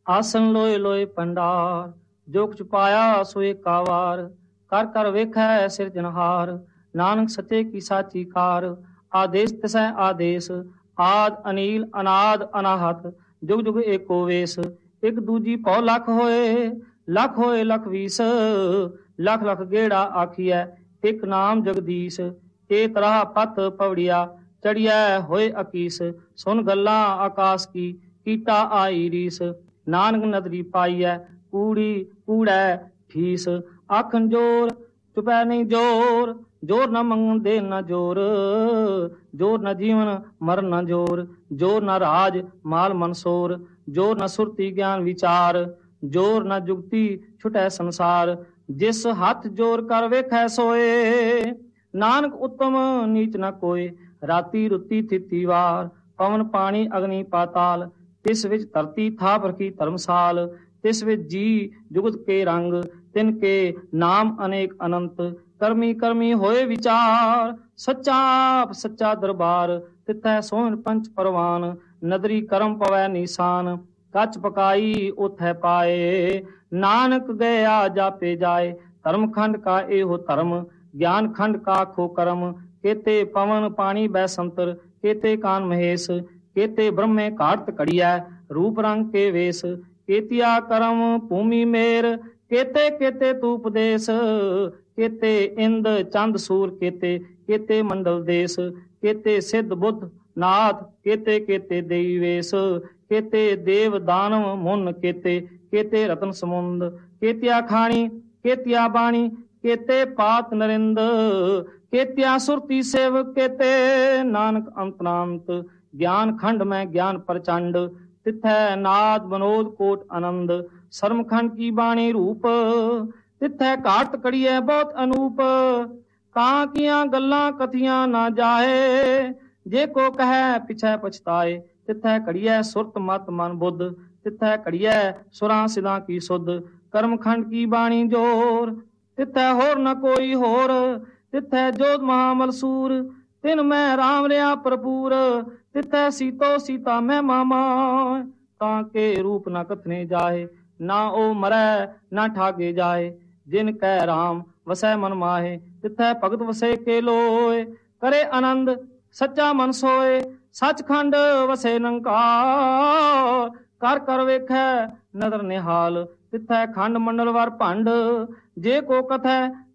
ਆਸਨ ਲੋਏ ਲੋਏ ਭੰਡਾਰ, ਜੋ ਕੁਛ ਪਾਇਆ ਸੋ ਏਕਾ ਵਾਰ। ਕਰ ਕਰ ਵੇਖੈ ਸਿਰਜਣਹਾਰ, ਨਾਨਕ ਸੱਚੇ ਕੀ ਸਾਚੀ ਕਾਰ। ਆਦੇਸ ਤਿਸੈ ਆਦੇਸ, ਆਦ ਅਨੀਲ ਅਨਾਦ ਅਨਾਹਤ। ਜੁਗ ਜੁਗ ਏਕੋ ਵੇਸ, ਇੱਕ ਦੂਜੀ ਭਉ ਲੱਖ ਹੋਏ। ਲੱਖ ਹੋਏ ਲਖ ਵੀਸ, ਲੱਖ ਲੱਖ ਗੇੜਾ ਆਖੀਐ ਇੱਕ ਨਾਮ ਜਗਦੀਸ਼। ਇਹ ਤਰ੍ਹਾਂ ਪਤ ਪਵੜੀਆ, ਚੜੀਐ ਹੋਏ ਅਕੀਸ। ਸੁਨ ਗੱਲਾਂ ਆਕਾਸ ਕੀ, ਕੀਤਾ ਆਈ ਰੀਸ। ਨਾਨਕ ਨਦਰੀ ਪਾਈਐ, ਕੂੜੀ ਕੂੜੈ ਠੀਸ। ਆਖਣ ਜੋਰ ਚੁਪੈ ਨਹੀਂ ਜੋਰ, ਜੋਰ ਨਾ ਮੰਗਣ ਦੇ ਨਾ ਜੋਰ। ਜੋਰ ਨਾ ਜੀਵਨ ਮਰਨ ਨਾ ਜੋਰ, ਜੋਰ ਨਾ ਰਾਜ ਮਾਲ ਮਨਸੋਰ। ਜੋਰ ਨਾ ਸੁਰਤੀ ਗਿਆਨ ਵਿਚਾਰ, ਜੋਰ ਨਾ ਜੁਗਤੀ ਛੁਟੈ ਸੰਸਾਰ। ਜਿਸ ਹੱਥ ਜੋਰ ਕਰ ਵੇਖੈ ਸੋਏ, ਨਾਨਕ ਉੱਤਮ ਨੀਚ ਨਾ ਕੋਏ। ਰਾਤੀ ਰੁੱਤੀ ਥਿਤੀ ਵਾਰ, ਪਵਨ ਪਾਣੀ ਅਗਨੀ ਪਾਤਾਲ। ਤਿਸ ਵਿੱਚ ਧਰਤੀ ਥਾਪ ਰਖੀ ਧਰਮਸਾਲ। ਤਿਸ ਵਿੱਚ ਜੀ ਜੁਗਤ ਕੇ ਰੰਗ, ਤਿਨ ਕੇ ਨਾਮ ਅਨੇਕ ਅਨੰਤ। ਕਰਮੀ ਕਰਮੀ ਹੋਏ ਵਿਚਾਰ, ਸੱਚਾ ਆਪ ਸੱਚਾ ਦਰਬਾਰ। ਤਿਥੈ ਸੋਹਣ ਪੰਚ ਪਰਵਾਨ, ਨਦਰੀ ਕਰਮ ਪਵੈ ਨੀਸਾਨ। ਕੱਚ ਪਕਾਈ ਉਥੈ ਪਾਏ, ਨਾਨਕ ਗਿਆ ਜਾਪੇ ਜਾਏ। ਧਰਮ ਖੰਡ ਕਾ ਇਹੋ ਧਰਮ, ਗਿਆਨ ਖੰਡ ਕਾ ਖੋ ਕਰਮ। केते पवन पानी बैसंतर, केते कान महेश। केते ब्रह्मे घाट कड़िया, रूप रंग के वेश। केतिया करम भूमि मेर, केते केते तूपदेश। केते इंद चंद सूर, केते केते मंडल देश। केते सिद्ध बुद्ध नाथ, केते केते देई वेश। केते देव दानव मुन, केते केते रतन समुंद। केतिया खाणी केतिया बाणी, केते पात नरिंद। केतिया सुरती सेवक, केते नानक अंतनांत। ज्ञान खंड में ज्ञान प्रचंड, तिथै नाद बनोद कोट आनंद। शर्म खंड की बाणी रूप, तिथै घाट कड़िए बहुत अनूप। कां किया गल्लां कथियां ना जाए, जे को कहे पिछै पछताए। तिथै कड़िए सुरत मत मन बुद्ध, तिथै कड़िए सुरां सिदां की सुध। कर्म खंड की बाणी जोर, तिथै होर न कोई होर। तिथै जोध महामल सूर, तिन मैं राम रहा भरपूर। तिथै सीतो सीता मैं मामा, ताके रूप न कथने जाए। ना ओ मरै ना ठागे जाए, जिन कह राम वसै मन माहे। तिथै भगत वसे के लोय, करे आनंद सच्चा मन सोए। सचखंड वसे निरंकार, कर कर वेखै नदर निहाल। तिथै खंड मंडल वर भंड, जे को कथै